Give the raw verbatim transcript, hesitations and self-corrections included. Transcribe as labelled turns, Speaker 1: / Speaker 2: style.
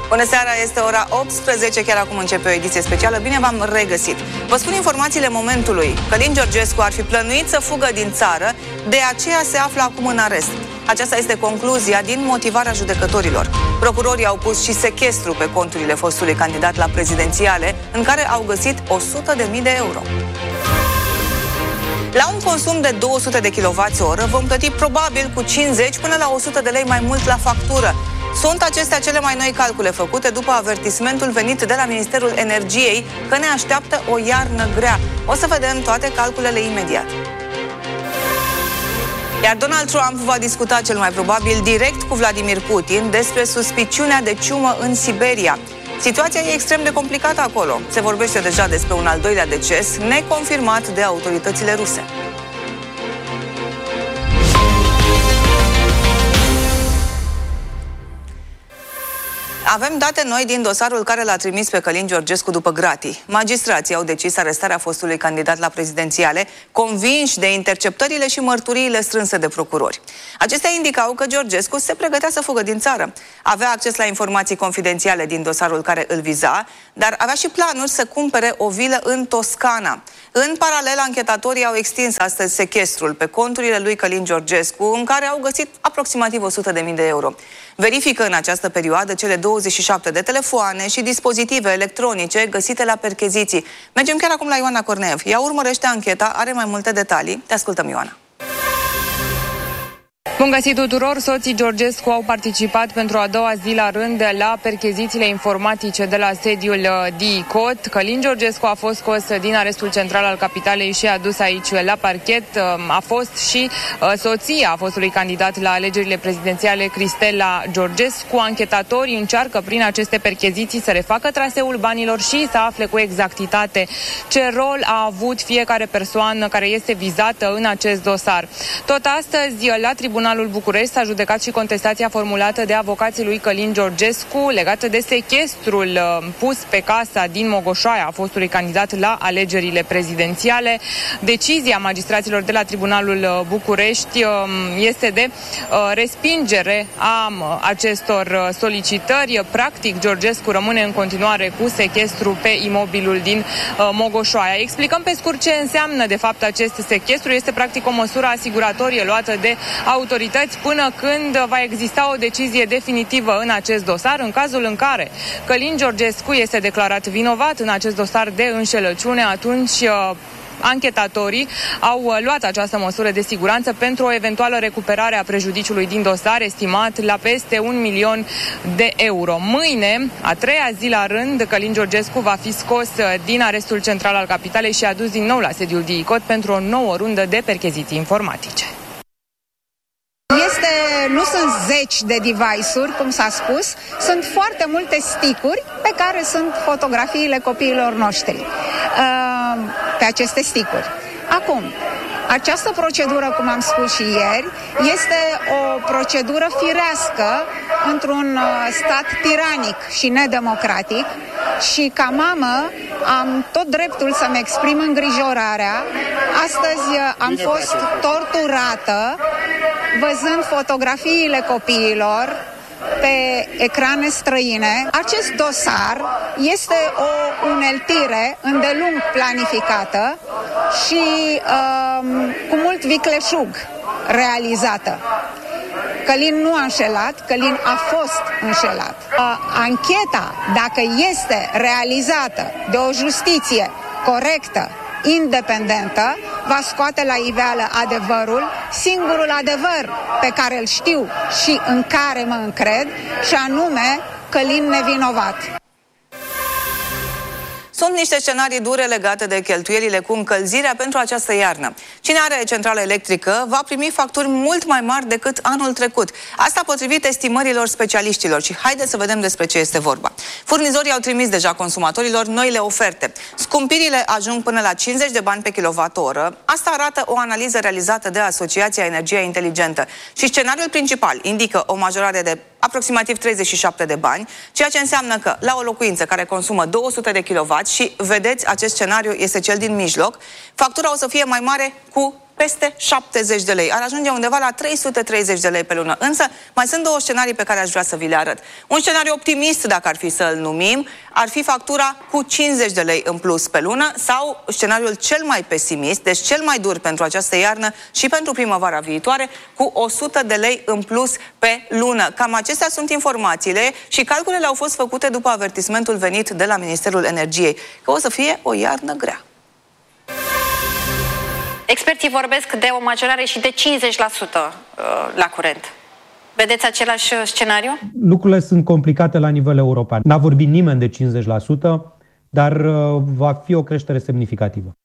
Speaker 1: Bună seara, este ora optsprezece, chiar acum începe o ediție specială. Bine v-am regăsit. Vă spun informațiile momentului. Călin Georgescu ar fi plănuit să fugă din țară, de aceea se află acum în arest. Aceasta este concluzia din motivarea judecătorilor. Procurorii au pus și sechestru pe conturile fostului candidat la prezidențiale, în care au găsit o sută de mii de euro. La un consum de două sute de kilowați oră vom plăti probabil cu cincizeci până la o sută de lei mai mult la factură. Sunt acestea cele mai noi calcule făcute după avertismentul venit de la Ministerul Energiei că ne așteaptă o iarnă grea. O să vedem toate calculele imediat. Iar Donald Trump va discuta cel mai probabil direct cu Vladimir Putin despre suspiciunea de ciumă în Siberia. Situația e extrem de complicată acolo. Se vorbește deja despre un al doilea deces neconfirmat de autoritățile ruse. Avem date noi din dosarul care l-a trimis pe Călin Georgescu după gratii. Magistrații au decis arestarea fostului candidat la prezidențiale, convinși de interceptările și mărturiile strânse de procurori. Acestea indicau că Georgescu se pregătea să fugă din țară. Avea acces la informații confidențiale din dosarul care îl viza, dar avea și planuri să cumpere o vilă în Toscana. În paralel, anchetatorii au extins astăzi sechestrul pe conturile lui Călin Georgescu, în care au găsit aproximativ o sută de mii de euro. Verifică în această perioadă cele douăzeci și șapte de telefoane și dispozitive electronice găsite la percheziții. Mergem chiar acum la Ioana Corneev. Ea urmărește ancheta, are mai multe detalii. Te ascultăm, Ioana.
Speaker 2: Bun găsit tuturor! Soții Georgescu au participat pentru a doua zi la rând la perchezițiile informatice de la sediul D I C O T. Călin Georgescu a fost scos din arestul central al capitalei și adus aici la parchet. A fost și soția fostului candidat la alegerile prezidențiale, Cristela Georgescu. Anchetatorii încearcă prin aceste percheziții să refacă traseul banilor și să afle cu exactitate ce rol a avut fiecare persoană care este vizată în acest dosar. Tot astăzi, la Tribunalul București s-a judecat și contestația formulată de avocații lui Călin Georgescu legată de sechestrul uh, pus pe casa din Mogoșoaia a fostului candidat la alegerile prezidențiale. Decizia magistraților de la Tribunalul București uh, este de uh, respingere a uh, acestor uh, solicitări. Practic, Georgescu rămâne în continuare cu sechestru pe imobilul din uh, Mogoșoaia. Explicăm pe scurt ce înseamnă de fapt acest sechestru. Este practic o măsură asiguratorie luată de autorități până când va exista o decizie definitivă în acest dosar. În cazul în care Călin Georgescu este declarat vinovat în acest dosar de înșelăciune, atunci uh, anchetatorii au uh, luat această măsură de siguranță pentru o eventuală recuperare a prejudiciului din dosar, estimat la peste un milion de euro. Mâine, a treia zi la rând, Călin Georgescu va fi scos uh, din arestul central al capitalei și adus din nou la sediul D I C O T pentru o nouă rundă de percheziții informatice.
Speaker 3: Este, nu sunt zeci de device-uri, cum s-a spus, sunt foarte multe stick-uri pe care sunt fotografiile copiilor noștri uh, pe aceste stick-uri. Acum, această procedură, cum am spus și ieri, este o procedură firească într-un stat tiranic și nedemocratic și ca mamă am tot dreptul să-mi exprim îngrijorarea. Astăzi am fost torturată văzând fotografiile copiilor pe ecrane străine. Acest dosar este o uneltire îndelung planificată și um, cu mult vicleșug realizată. Călin nu a înșelat, Călin a fost înșelat. Uh, ancheta, dacă este realizată de o justiție corectă, independentă, va scoate la iveală adevărul, singurul adevăr pe care îl știu și în care mă încred, și anume Călin nevinovat.
Speaker 1: Sunt niște scenarii dure legate de cheltuielile cu încălzirea pentru această iarnă. Cine are centrală electrică va primi facturi mult mai mari decât anul trecut. Asta potrivit estimărilor specialiștilor. Și haideți să vedem despre ce este vorba. Furnizorii au trimis deja consumatorilor noile oferte. Scumpirile ajung până la cincizeci de bani pe kilowatt-oră. Asta arată o analiză realizată de Asociația Energia Inteligentă. Și scenariul principal indică o majorare de aproximativ treizeci și șapte de bani, ceea ce înseamnă că la o locuință care consumă două sute de kilowatt, și vedeți, acest scenariu este cel din mijloc, factura o să fie mai mare cu peste șaptezeci de lei. Ar ajunge undeva la trei sute treizeci de lei pe lună. Însă mai sunt două scenarii pe care aș vrea să vi le arăt. Un scenariu optimist, dacă ar fi să-l numim, ar fi factura cu cincizeci de lei în plus pe lună, sau scenariul cel mai pesimist, deci cel mai dur pentru această iarnă și pentru primăvara viitoare, cu o sută de lei în plus pe lună. Cam acestea sunt informațiile și calculele au fost făcute după avertismentul venit de la Ministerul Energiei, că o să fie o iarnă grea.
Speaker 4: Experții vorbesc de o majorare și de cincizeci la sută la curent. Vedeți același scenariu?
Speaker 5: Lucrurile sunt complicate la nivel european. N-a vorbit nimeni de cincizeci la sută, dar va fi o creștere semnificativă.